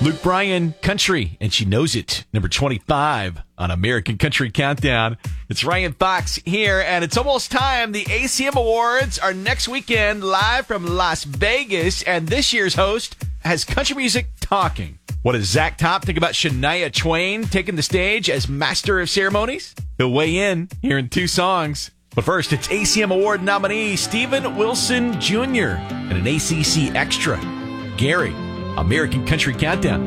Luke Bryan, Country, and She Knows It, number 25 on American Country Countdown. It's Ryan Fox here, and it's almost time. The ACM Awards are next weekend, live from Las Vegas, and this year's host has country music talking. What does Zach Top think about Shania Twain taking the stage as Master of Ceremonies? He'll weigh in here in 2 songs. But first, it's ACM Award nominee Steven Wilson Jr. and an ACC Extra. Gary, American Country Countdown.